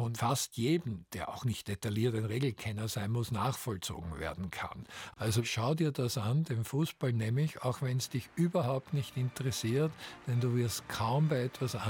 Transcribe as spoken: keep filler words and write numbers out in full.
von fast jedem, der auch nicht detailliert ein Regelkenner sein muss, nachvollzogen werden kann. Also schau dir das an, den Fußball nämlich, auch wenn es dich überhaupt nicht interessiert, denn du wirst kaum bei etwas